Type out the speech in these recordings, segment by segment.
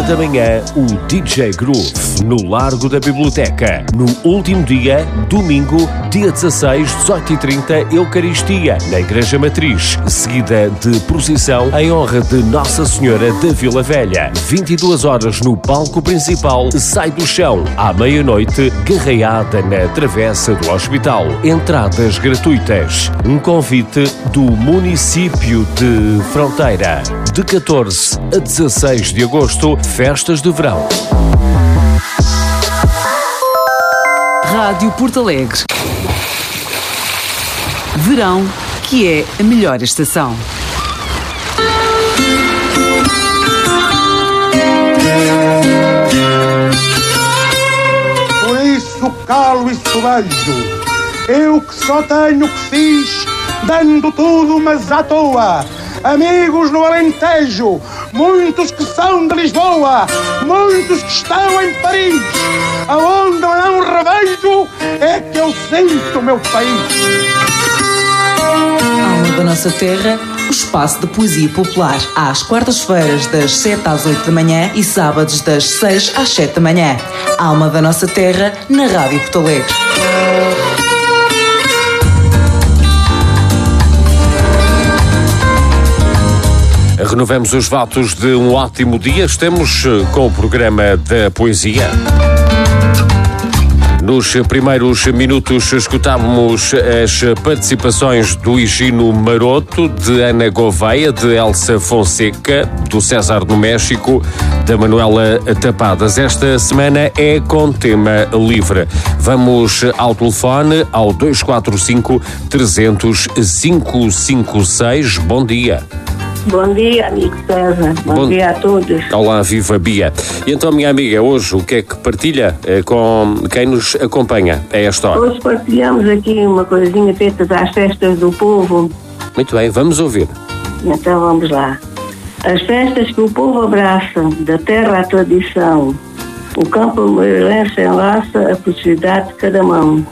da manhã, o DJ Groove, no Largo da Biblioteca. No último dia, domingo, dia 16, 18h30, Eucaristia, na Igreja Matriz, seguida de procissão em honra de Nossa Senhora da Vila Velha. 22 horas no palco principal, Sai do Chão, à meia-noite, garreada na Travessa do Hospital. Entradas gratuitas. Um convite do município de Fronteira. De 14 a 16 de agosto, festas de verão. Rádio Porto Alegre. Verão, que é a melhor estação. Por isso calo e sobejo, eu que só tenho que fiz, dando tudo mas à toa. Amigos no Alentejo, muitos que são de Lisboa, muitos que estão em Paris, aonde não revejo é que eu sinto o meu país. Alma da Nossa Terra, o espaço de poesia popular, às quartas-feiras das 7 às 8 da manhã e sábados das 6 às 7 da manhã. Alma da Nossa Terra, na Rádio Porto Alegre. Renovamos os votos de um ótimo dia. Estamos com o programa da poesia. Nos primeiros minutos escutávamos as participações do Higino Maroto, de Ana Gouveia, de Elsa Fonseca, do César no México, da Manuela Tapadas. Esta semana é com tema livre. Vamos ao telefone ao 245 300 556. Bom dia. Bom dia, amigo César. Bom dia a todos. Olá, viva Bia. E então, minha amiga, hoje o que é que partilha com quem nos acompanha a esta hora? Hoje partilhamos aqui uma coisinha feita às festas do povo. Muito bem, vamos ouvir. Então vamos lá. As festas que o povo abraça, da terra à tradição. O Campo Maiorense enlaça a felicidade de cada mão.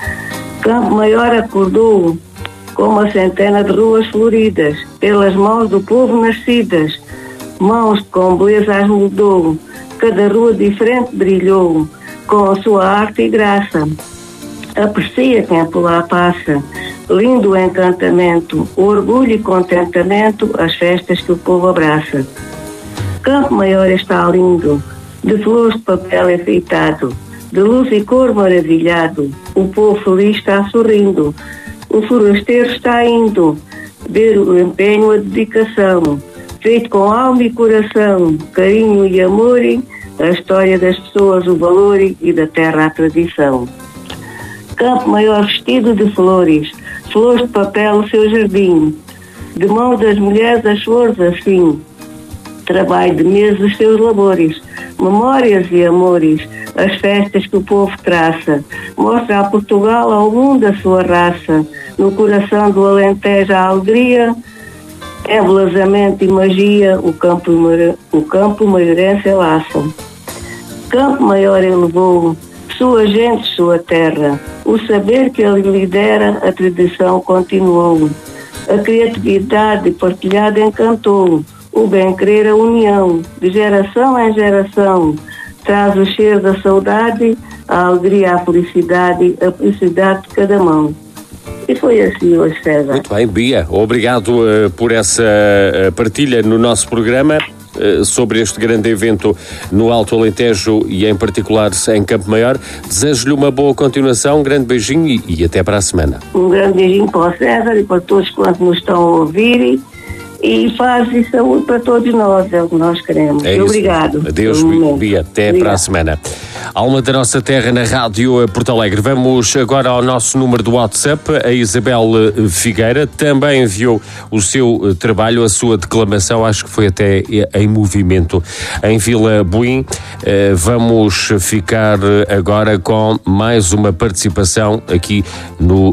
Campo Maior acordou com uma centena de ruas floridas, pelas mãos do povo nascidas, mãos que com beleza as mudou, cada rua diferente brilhou, com a sua arte e graça. Aprecia quem por lá passa, lindo o encantamento, o orgulho e contentamento, as festas que o povo abraça. Campo Maior está lindo, de flores de papel enfeitado, de luz e cor maravilhado, o povo feliz está sorrindo. O forasteiro está indo ver o empenho, a dedicação, feito com alma e coração, carinho e amor, a história das pessoas, o valor e da terra a tradição. Campo Maior vestido de flores, flores de papel o seu jardim, de mãos das mulheres as flores assim, trabalho de meses os seus labores, memórias e amores, as festas que o povo traça, mostra a Portugal ao mundo a sua raça, no coração do Alentejo a alegria, embelezamento e magia, o campo maiorense laça. Campo Maior elevou, sua gente, sua terra, o saber que ele lidera, a tradição continuou, a criatividade partilhada encantou, o bem-querer, a união, de geração em geração, traz o cheiro da saudade, a alegria, a felicidade de cada mão. E foi assim hoje, César. Muito bem, Bia. Obrigado por essa partilha no nosso programa sobre este grande evento no Alto Alentejo e em particular em Campo Maior. Desejo-lhe uma boa continuação, um grande beijinho e até para a semana. Um grande beijinho para o César e para todos quantos nos estão a ouvir. E paz e saúde para todos nós, é o que nós queremos. É isso. Obrigado. Adeus, Bia. Até para a semana. Alma da Nossa Terra na Rádio Porto Alegre. Vamos agora ao nosso número do WhatsApp. A Isabel Figueira também enviou o seu trabalho, a sua declamação, acho que foi até em movimento, em Vila Buim. Vamos ficar agora com mais uma participação aqui no